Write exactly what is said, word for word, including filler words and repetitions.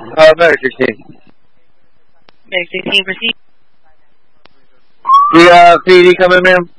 Uh, Medic sixteen. Medic sixteen, proceed. The uh, C D coming, ma'am.